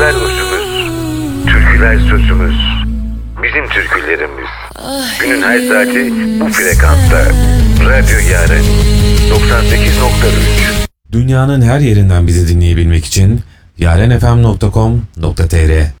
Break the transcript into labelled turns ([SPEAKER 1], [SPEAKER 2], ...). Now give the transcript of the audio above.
[SPEAKER 1] Türküler özümüz, türküler sözümüz, bizim türkülerimiz. Günün her saati bu frekansta. Radyo Yaren 98.3.
[SPEAKER 2] Dünyanın her yerinden bizi dinleyebilmek için yarenfm.com.tr